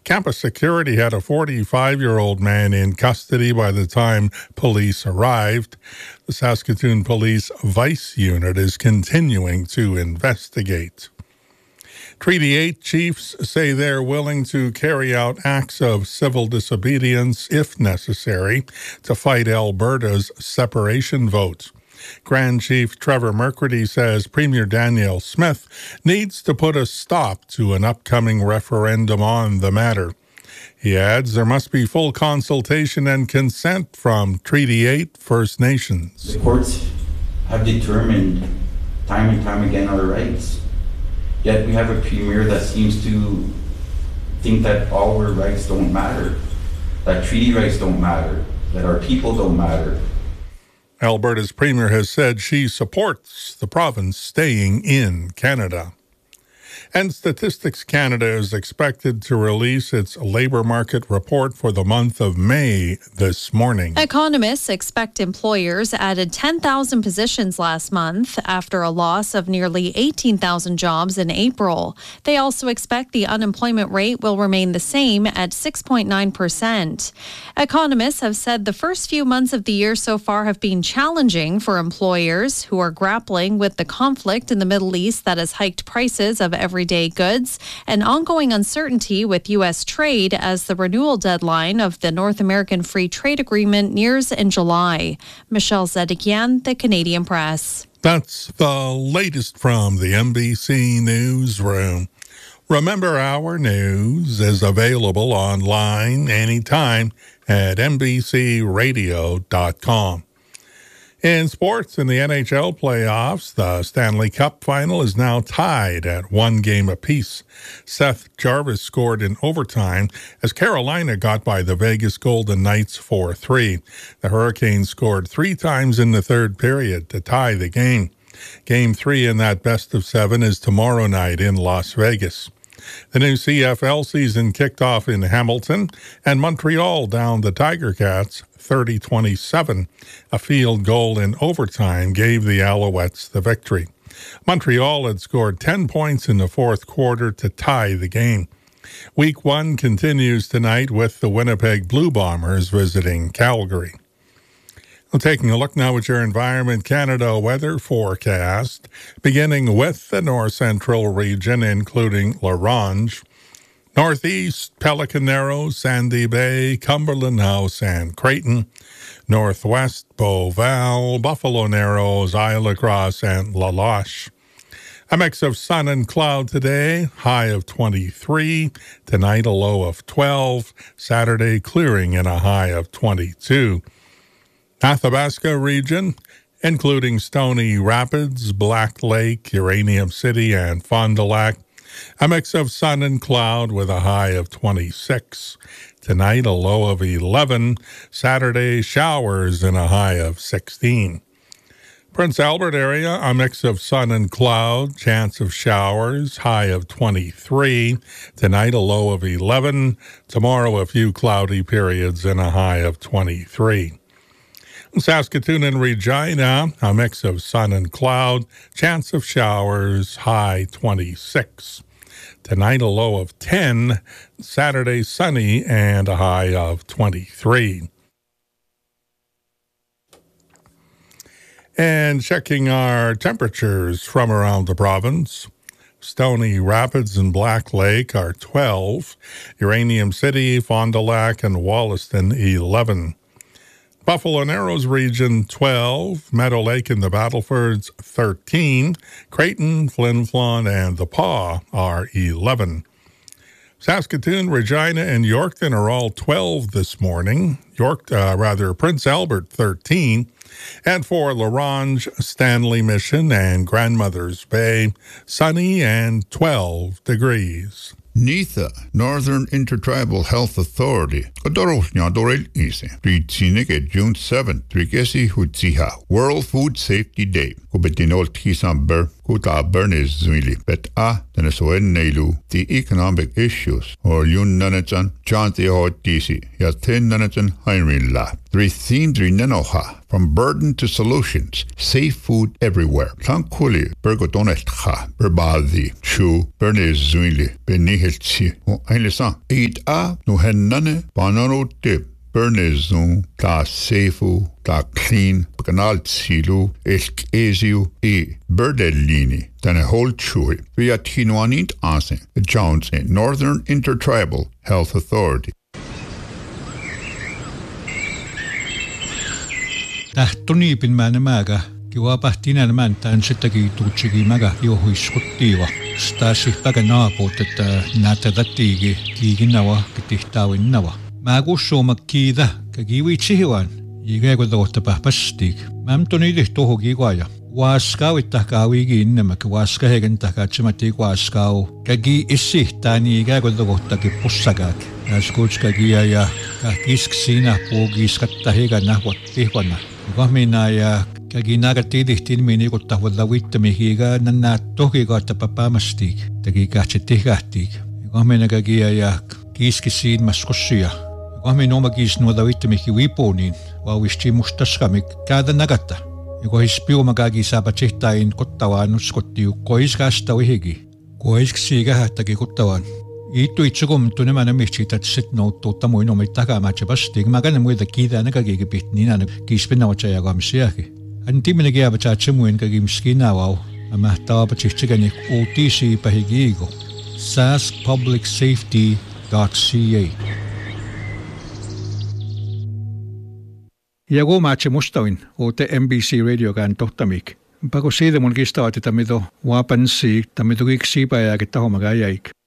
Campus security had a 45-year-old man in custody by the time police arrived. The Saskatoon Police Vice Unit is continuing to investigate. Treaty 8 chiefs say they're willing to carry out acts of civil disobedience, if necessary, to fight Alberta's separation vote. Grand Chief Trevor McCurdy says Premier Danielle Smith needs to put a stop to an upcoming referendum on the matter. He adds there must be full consultation and consent from Treaty 8 First Nations. The courts have determined time and time again our rights. Yet we have a premier that seems to think that all our rights don't matter, that treaty rights don't matter, that our people don't matter. Alberta's premier has said she supports the province staying in Canada. And Statistics Canada is expected to release its labour market report for the month of May this morning. Economists expect employers added 10,000 positions last month after a loss of nearly 18,000 jobs in April. They also expect the unemployment rate will remain the same at 6.9%. Economists have said the first few months of the year so far have been challenging for employers who are grappling with the conflict in the Middle East that has hiked prices of everyday goods and ongoing uncertainty with U.S. trade as the renewal deadline of the North American Free Trade Agreement nears in July. Michelle Zedekian, The Canadian Press. That's the latest from the NBC Newsroom. Remember, our news is available online anytime at NBCRadio.com. In sports, in the NHL playoffs, the Stanley Cup final is now tied at one game apiece. Seth Jarvis scored in overtime as Carolina got by the Vegas Golden Knights 4-3. The Hurricanes scored 3 times in the third period to tie the game. Game 3 in that best-of-7 is tomorrow night in Las Vegas. The new CFL season kicked off in Hamilton, and Montreal downed the Tiger Cats 30-27. A field goal in overtime gave the Alouettes the victory. Montreal had scored 10 points in the fourth quarter to tie the game. Week 1 continues tonight with the Winnipeg Blue Bombers visiting Calgary. Well, taking a look now at your Environment Canada weather forecast, beginning with the north central region, including La Ronge, northeast, Pelican Narrows, Sandy Bay, Cumberland House, and Creighton, northwest, Beauval, Buffalo Narrows, Isle Cross, and La Loche. A mix of sun and cloud today, high of 23, tonight a low of 12, Saturday clearing and a high of 22. Athabasca region, including Stony Rapids, Black Lake, Uranium City, and Fond du Lac. A mix of sun and cloud with a high of 26. Tonight, a low of 11. Saturday, showers and a high of 16. Prince Albert area, a mix of sun and cloud, chance of showers, high of 23. Tonight, a low of 11. Tomorrow, a few cloudy periods and a high of 23. Saskatoon and Regina, a mix of sun and cloud, chance of showers, high 26. Tonight, a low of 10. Saturday, sunny and a high of 23. And checking our temperatures from around the province. Stony Rapids and Black Lake are 12. Uranium City, Fond du Lac, and Wollaston, 11. Buffalo Narrows region, 12. Meadow Lake and the Battlefords, 13. Creighton, Flin Flon, and the Pas are 11. Saskatoon, Regina, and Yorkton are all 12 this morning. Prince Albert, 13. And for La Ronge, Stanley Mission, and Grandmother's Bay, sunny and 12 degrees. NITHA, Northern Intertribal Health Authority, Kodorosnyadorel Ise, Ritsineke June 7th, Trikesi Hutsiha, World Food Safety Day, Kubetinol Tisamber, kuta Bernice Zwingli, but than so neilu the economic issues or yun nanachan John the DC ya thin nanachan Henry La. Three themes nenoha from burden to solutions, safe food everywhere. Tranquilly bergodonetcha berbadi chu Bernice Zwingli benihilchi o einlesan eat no hennane banano tip Bernice Zwingli ta safe ta clean canal silu elk eziu Berdellini than a whole chewy via Tinoanint Ansing, the Jones in Northern Intertribal Health Authority. Tahtoni pin mäga kiwa pahtina man tan sitagi tuchigi maga yo huiskuttiwa stasi paga naapot että nätätigi kiiginawa kitihtawinnawa maagussu makkida kagiwi chihiwan yiga godotta pahpastig mamtoni dihtohogi gwaya waaskau ittahkaawiigi innamak waaska hegentahkaatsimati waaskau kagi issihtaani yiga godotta kippussagaak yaskutskagia ja kisksinah puugiiskattahiga nahwattihwana Vahmina ja kagi nagatidihtin mini kuttahwadlawittamihiga nannaattohiga tapapamastig tagi kahtsitihkahtig Vahmina kagia ja kiiskisiin maskossia Vahmin oma kiisnuodlawittamihi wipuuniin vauisti mustaskamik kaada nagatta Joko hispiumagagi saapachihtain kottavaan uskottiu koiskastawihigi koiskisiikähättäki kottavaan Itu itsukum tunemana mihchitat sit no tottamuin omit takamaatipastig magana muida kiidana kagi pitnina kiispinnavatsajagamsiahi antimina giavatsaatsemuin kagi miskinawau amahtaapachihchigani uutisi pahigiigo saspublicsafety.ca Jago maatse mustawin oote NBC radiogaan tohtamik Pako siitä mun kistavat tamido wapansi tamido kiksi päjääkin tahomagajäik